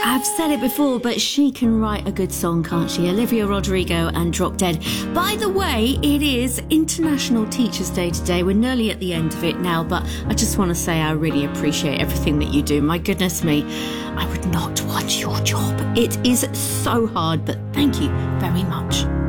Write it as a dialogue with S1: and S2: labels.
S1: I've said it before, but she can write a good song, can't she? Olivia Rodrigo and Drop Dead. By the way, it is International Teachers' Day today. We're nearly at the end of it now, but I just want to say I really appreciate everything that you do. My goodness me, I would not want your job. It is so hard, but thank you very much.